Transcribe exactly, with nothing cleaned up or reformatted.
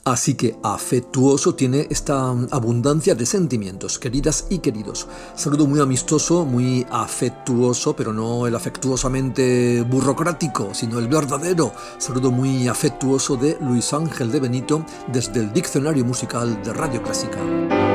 Así que afectuoso tiene esta abundancia de sentimientos, queridas y queridos. Saludo muy amistoso, muy afectuoso, pero no el afectuosamente burocrático, sino el verdadero. Saludo muy afectuoso de Luis Ángel de Benito desde el Diccionario Musical de Radio Clásica.